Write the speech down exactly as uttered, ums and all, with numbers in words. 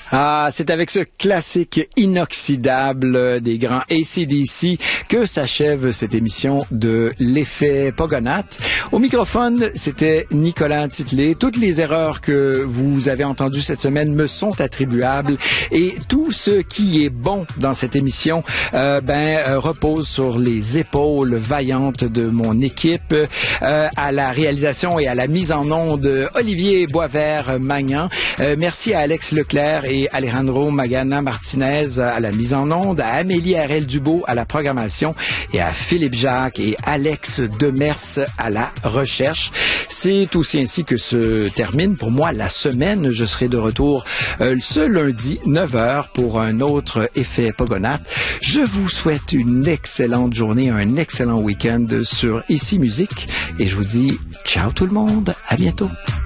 Ah, c'est avec ce classique inoxydable des grands A C D C que s'achève cette émission de l'effet Pogonath. Au microphone, c'était Nicolas Titley. Toutes les erreurs que vous avez entendues cette semaine me sont attribuables et tout ce qui est bon dans cette émission euh, ben euh, repose sur les épaules vaillantes de mon équipe. Euh, à la réalisation et à la mise en onde, Olivier Boisvert-Magnan. Euh, merci à Alex Leclerc et et Alejandro Magana Martinez à la mise en onde, à Amélie Harel-Dubo à la programmation et à Philippe Jacques et Alex Demers à la recherche. C'est aussi ainsi que se termine pour moi la semaine. Je serai de retour euh, ce lundi neuf heures pour un autre effet Pogonath. Je vous souhaite une excellente journée, un excellent week-end sur Ici Musique et je vous dis ciao tout le monde, à bientôt.